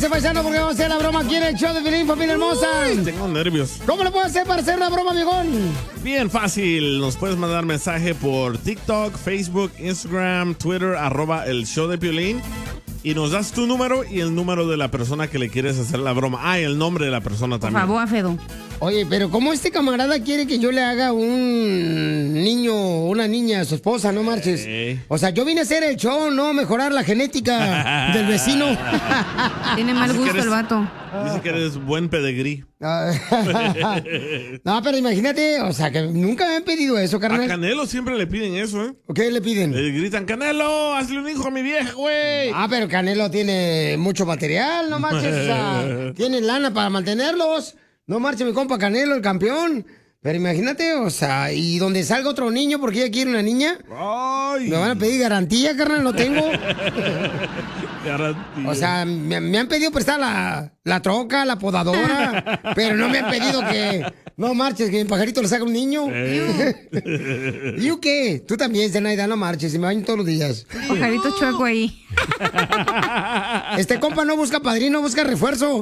Prepárese, paisano, porque vamos a hacer la broma aquí en el show de Piolín, familia hermosa. Tengo nervios. ¿Cómo lo puedo hacer para hacer una broma, viejón? Bien fácil. Nos puedes mandar mensaje por TikTok, Facebook, Instagram, Twitter, @el show de Piolín. Y nos das tu número y el número de la persona que le quieres hacer la broma. Ah, y el nombre de la persona también. Por favor, Fedo. Oye, pero ¿cómo este camarada quiere que yo le haga un niño, una niña a su esposa? No marches. O sea, yo vine a hacer el show, no mejorar la genética del vecino. Tiene mal gusto el vato. Dice que eres buen pedigrí. No, pero imagínate, o sea, que nunca me han pedido eso, carnal. A Canelo siempre le piden eso, ¿eh? ¿Qué le piden? Le gritan, Canelo, hazle un hijo a mi vieja, güey. Ah, pero Canelo tiene mucho material, no marches. O sea, tiene lana para mantenerlos. No marche mi compa Canelo, el campeón. Pero imagínate, o sea, y donde salga otro niño porque ella quiere una niña, Ay. me van a pedir garantía, carnal, no tengo. Garantía. O sea, me han pedido prestar la troca, la podadora, pero no me han pedido que, no marches, que mi pajarito le saque un niño. ¿Y qué? Tú también, Zenaida, no marches, y me baño todos los días. Pajarito chueco ahí. Este compa no busca padrino, busca refuerzo.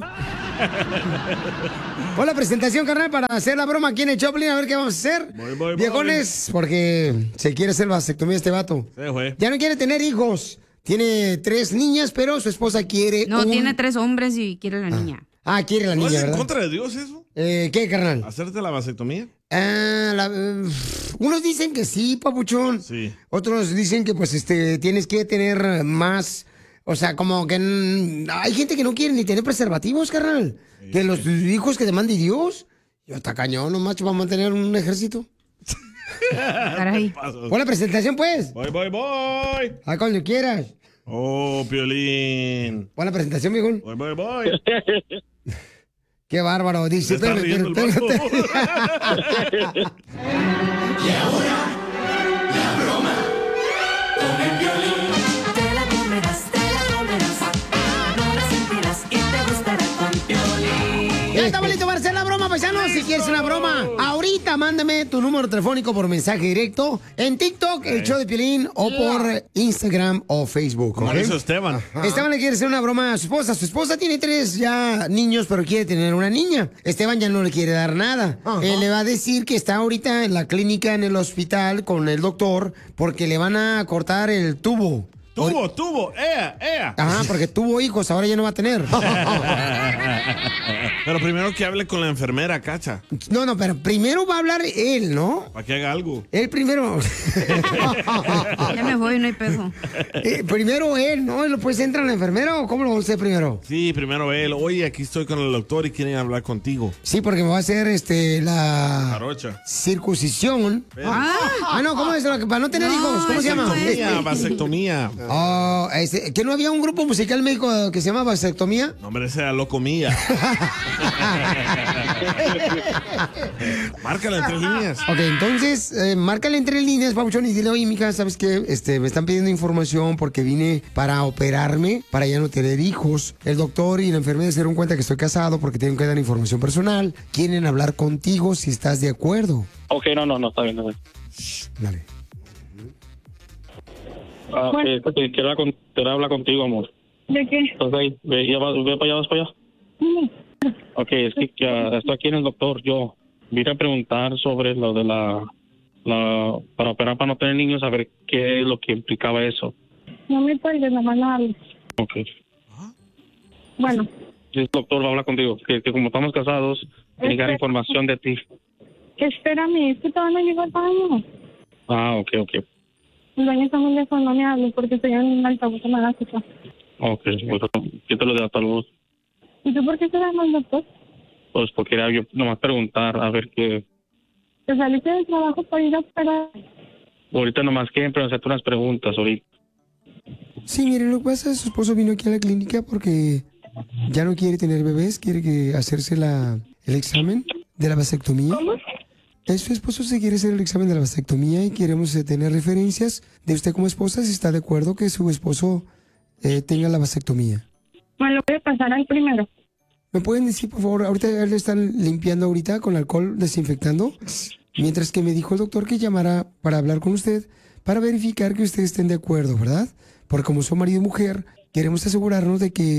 Pon la presentación, carnal, para hacer la broma aquí en el Choplin, a ver qué vamos a hacer. Voy. Viejones, porque se quiere hacer vasectomía este vato. Sí, güey. Ya no quiere tener hijos. Tiene 3 niñas, pero su esposa quiere No, tiene 3 hombres y quiere la niña. Ah, quiere la ¿No niña, es en ¿verdad? contra de Dios eso? ¿Qué, carnal? ¿Hacerte la vasectomía? Unos dicen que sí, papuchón. Sí. Otros dicen que, pues, tienes que tener más... O sea, como que hay gente que no quiere ni tener preservativos, carnal. Sí, que los hijos que te mande Dios. Yo está cañón, no macho, para mantener un ejército. Caray. Pon la presentación, pues. Voy. A cuando quieras. Oh, Piolín. Pon la presentación, mijo. Voy. Qué bárbaro. Dice, Se está riendo el vato. Y ahora, la broma con el Piolín. Te la comerás, no la sentirás y te gustará con Piolín. Ya estamos listos para hacer la broma, paisanos. Si quieres una broma, ahorita mándame tu número telefónico por mensaje directo en TikTok, el show de Piolín, o por Instagram o Facebook. Como ¿ok? hizo Esteban. Esteban le quiere hacer una broma a su esposa. Su esposa tiene 3 ya niños, pero quiere tener una niña. Esteban ya no le quiere dar nada. Él le va a decir que está ahorita en la clínica, en el hospital, con el doctor, porque le van a cortar el tubo. Tuvo, ea. Ajá, porque tuvo hijos, ahora ya no va a tener. Pero primero que hable con la enfermera, cacha. No, pero primero va a hablar él, ¿no? Para que haga algo. Él primero. Ya me voy, no hay peso. Primero él, ¿no? ¿Pues entra la enfermera o cómo lo va a hacer primero? Sí, primero él. Oye, aquí estoy con el doctor y quieren hablar contigo. Sí, porque me va a hacer la Jarocha. circuncisión. No, ¿cómo es? Para no tener hijos, ¿cómo se llama? Vasectomía. Oh, ¿que no había un grupo musical médico que se llama Vasectomía? No, hombre, ese era Locomía. Márcala en 3 líneas. Ok, entonces, márcale en 3 líneas, papuchón, y dile, oye, mija, ¿sabes qué? Me están pidiendo información porque vine para operarme, para ya no tener hijos. El doctor y la enfermera se dieron cuenta que estoy casado porque tienen que dar información personal. Quieren hablar contigo si estás de acuerdo. Ok, no, está bien. Dale. Quiero hablar contigo, amor. ¿De qué? ¿Estás ahí? Ve para allá. Ok, es que estoy aquí en el doctor. Yo vine a preguntar sobre lo de para operar para no tener niños, a ver qué es lo que implicaba eso. No me cuelgues, nomás no hables. Ok. Bueno. Sí, el doctor va a hablar contigo. Que como estamos casados, tiene que dar información de ti. Espérame, es que todavía no llegó el baño. Ah, ok. El baño está muy lejos, no me hables porque estoy en un altavoz en la casa. Ok, bueno, quítalo de altavoz. ¿Y tú por qué te llamas al doctor? Pues porque era yo nomás preguntar, a ver qué... ¿Te saliste del trabajo para ir a operar? Ahorita nomás quieren hacerte unas preguntas ahorita. Sí, mire, lo que pasa es que su esposo vino aquí a la clínica porque ya no quiere tener bebés, quiere hacerse el examen de la vasectomía. ¿Cómo? Su esposo se quiere hacer el examen de la vasectomía y queremos tener referencias de usted como esposa si está de acuerdo que su esposo tenga la vasectomía. Me lo voy a pasar al primero. ¿Me pueden decir, por favor, ahorita le están limpiando ahorita con alcohol, desinfectando? Mientras que me dijo el doctor que llamara para hablar con usted, para verificar que ustedes estén de acuerdo, ¿verdad? Porque como son marido y mujer, queremos asegurarnos de que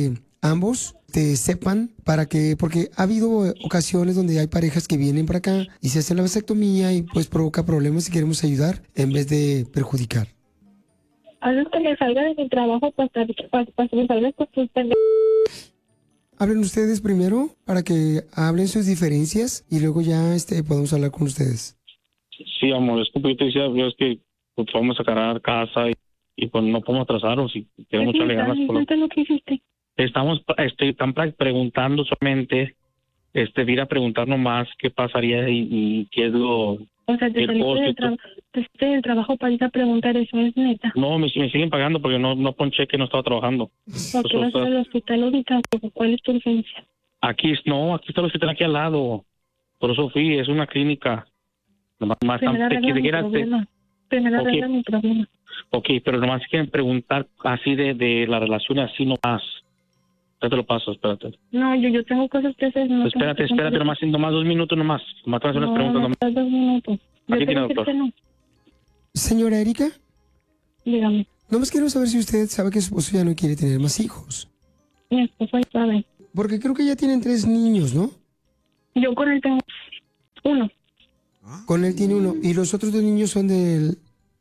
ambos sepan para que, porque ha habido ocasiones donde hay parejas que vienen para acá y se hacen la vasectomía y pues provoca problemas y queremos ayudar en vez de perjudicar. Algo que me salga de mi trabajo para que me salga con sus pendejos. Hablen ustedes primero para que hablen sus diferencias y luego ya podemos hablar con ustedes. Sí, amor, es que yo te decía, es que pues, vamos a cargar casa y pues no podemos atrasarnos y queremos echarle ganas. Lo que hiciste. Están preguntando solamente, ir a preguntar nomás qué pasaría y qué es lo... O sea, te saliste del trabajo para ir a preguntar eso, ¿es neta? No, me siguen pagando porque no ponché que no estaba trabajando. ¿Por qué vas al hospital ahorita? ¿Cuál es tu urgencia? Aquí está el hospital aquí al lado. Por eso fui, es una clínica. Nomás Primero arregla mi problema. Ok, pero nomás quieren preguntar así de la relación así nomás. Ya te lo paso, espérate. No, yo tengo cosas que hacer. No espérate, nomás 2 minutos nomás. Nomás te voy a hacer unas preguntas nomás. 2 minutos. Aquí tiene, doctor. No. Señora Erika. Dígame. Nomás quiero saber si usted sabe que su esposo ya no quiere tener más hijos. Mi esposo ya sabe. Porque creo que ya tienen 3 niños, ¿no? Yo con él tengo 1. Con él tiene 1. ¿Y los otros 2 niños son del...?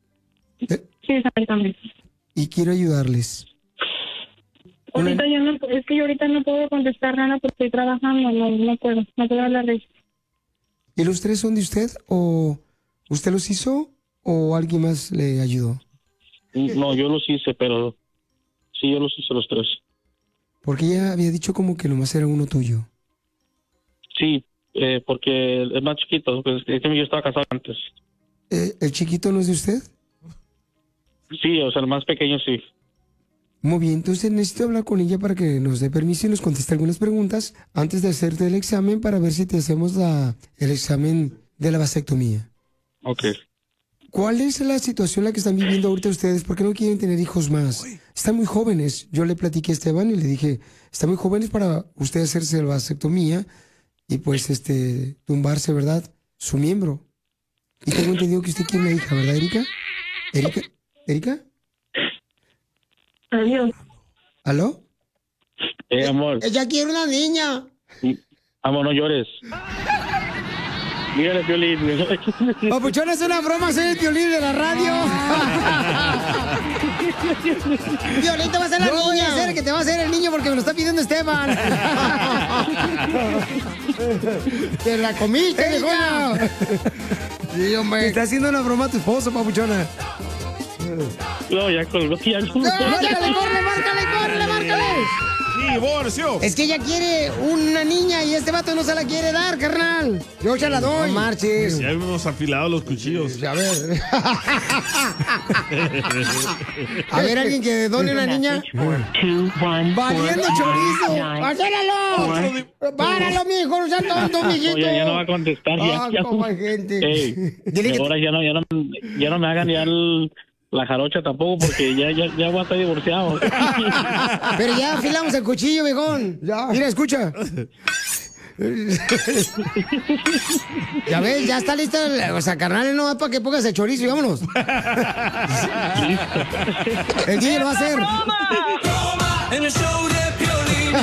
Sí, exactamente. Y quiero ayudarles. Ahorita yo ahorita no puedo contestar nada porque estoy trabajando, no puedo hablar de eso. ¿Y los 3 son de usted o usted los hizo o alguien más le ayudó? No, yo los hice, pero sí, yo los hice los 3. Porque ella había dicho como que nomás era uno tuyo. Sí, porque es más chiquito, pues yo estaba casado antes. ¿El chiquito no es de usted? Sí, o sea, el más pequeño sí. Muy bien, entonces necesito hablar con ella para que nos dé permiso y nos conteste algunas preguntas antes de hacerte el examen para ver si te hacemos el examen de la vasectomía. Ok. ¿Cuál es la situación en la que están viviendo ahorita ustedes? ¿Por qué no quieren tener hijos más? Están muy jóvenes. Yo le platiqué a Esteban y le dije, están muy jóvenes para usted hacerse la vasectomía y pues tumbarse, ¿verdad? Su miembro. Y tengo entendido que usted quiere una hija, ¿verdad, Erika? ¿Erika? Adiós. ¿Aló? Amor. Ella quiere una niña. Amor, no llores. Dígale, Piolín. Papuchón, es una broma, soy el Piolín de la radio. Piolín te va a hacer la niña. Voy a hacer que te va a hacer el niño porque me lo está pidiendo Esteban. Te la comiste, viejona. Sí, hombre. Te está haciendo una broma a tu esposo, papuchona. No, ya colgó. Márcale. ¡Divorcio! Es que ella quiere una niña y este vato no se la quiere dar, carnal. Yo se la doy. No marches. Ya hemos afilado los cuchillos. A ver. A ver, alguien que done una niña. ¡Valiendo chorizo! ¡Páralo! ¡Páralo, mijo! ¡No seas tonto, mijito! Oye, ya no va a contestar. Ya como hay gente. Ahora ya no me hagan ya la jarocha tampoco porque ya voy a estar divorciado. Pero ya afilamos el cuchillo, viejón. Ya. Mira, escucha. Ya ves, ya está lista. O sea, carnal, no va para que pongas el chorizo y vámonos. El DJ lo va a hacer. En el show de Piolín.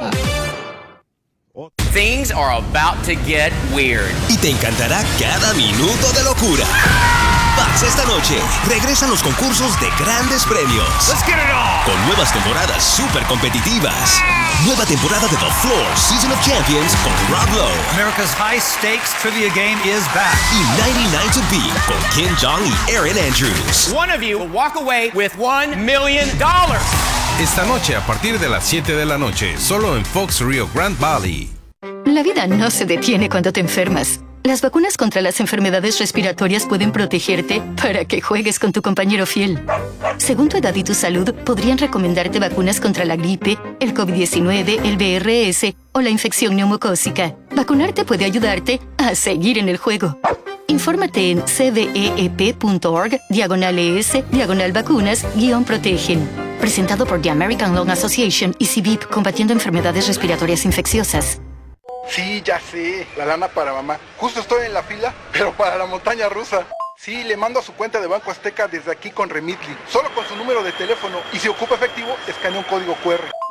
Things are about to get weird. Y te encantará cada minuto de locura. Paz esta noche. Regresan los concursos de grandes premios. Let's get it on. Con nuevas temporadas súper competitivas. Nueva temporada de The Floor Season of Champions con Rob Lowe. America's high stakes trivia game is back. Y 99 to Beat con Kim Jong y Aaron Andrews. One of you will walk away with $1 million. Esta noche a partir de las 7 de la noche, solo en Fox Rio Grande Valley. La vida no se detiene cuando te enfermas. Las vacunas contra las enfermedades respiratorias pueden protegerte para que juegues con tu compañero fiel. Según tu edad y tu salud, podrían recomendarte vacunas contra la gripe, el COVID-19, el VRS o la infección neumocócica. Vacunarte puede ayudarte a seguir en el juego. Infórmate en cveep.org/ES/vacunas-protegen. Presentado por The American Lung Association y CVIP, combatiendo enfermedades respiratorias infecciosas. Sí, ya sé, la lana para mamá. Justo estoy en la fila, pero para la montaña rusa. Sí, le mando a su cuenta de Banco Azteca desde aquí con Remitly. Solo con su número de teléfono. Y si ocupa efectivo, escanea un código QR.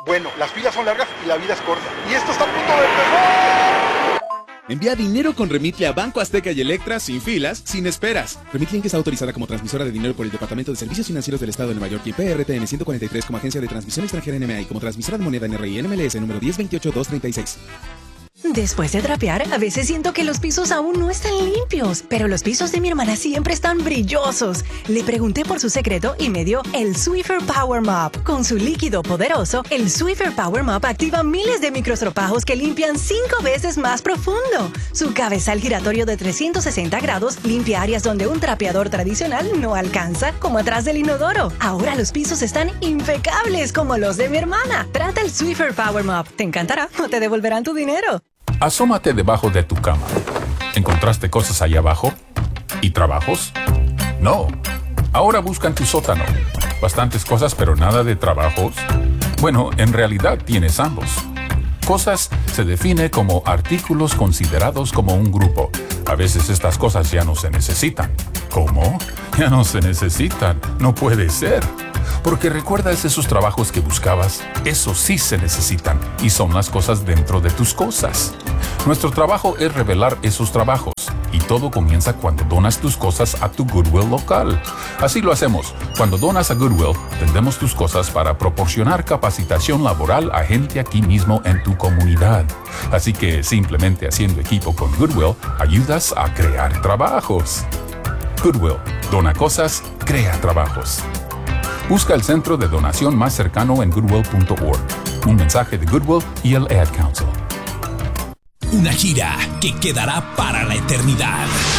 Bueno, las filas son largas y la vida es corta. Y esto está a punto de empezar. Envía dinero con Remitly a Banco Azteca y Electra sin filas, sin esperas. Remitly Inc. es autorizada como transmisora de dinero por el Departamento de Servicios Financieros del Estado de Nueva York y PRTN 143 como agencia de transmisión extranjera NMA y como transmisora de moneda NRI NMLS número 1028236. Después de trapear, a veces siento que los pisos aún no están limpios, pero los pisos de mi hermana siempre están brillosos. Le pregunté por su secreto y me dio el Swiffer Power Mop. Con su líquido poderoso, el Swiffer Power Mop activa miles de microestropajos que limpian 5 veces más profundo. Su cabezal giratorio de 360 grados limpia áreas donde un trapeador tradicional no alcanza, como atrás del inodoro. Ahora los pisos están impecables como los de mi hermana. Trata el Swiffer Power Mop. Te encantará o te devolverán tu dinero. Asómate debajo de tu cama. ¿Encontraste cosas allá abajo? ¿Y trabajos? No. Ahora busca en tu sótano. Bastantes cosas, pero nada de trabajos. Bueno, en realidad tienes ambos. Cosas se define como artículos considerados como un grupo. A veces estas cosas ya no se necesitan. ¿Cómo? Ya no se necesitan. No puede ser. Porque recuerdas esos trabajos que buscabas, esos sí se necesitan y son las cosas dentro de tus cosas. Nuestro trabajo es revelar esos trabajos y todo comienza cuando donas tus cosas a tu Goodwill local. Así lo hacemos. Cuando donas a Goodwill, vendemos tus cosas para proporcionar capacitación laboral a gente aquí mismo en tu comunidad. Así que simplemente haciendo equipo con Goodwill, ayudas a crear trabajos. Goodwill, dona cosas, crea trabajos. Busca el centro de donación más cercano en goodwill.org. Un mensaje de Goodwill y el Ad Council. Una gira que quedará para la eternidad.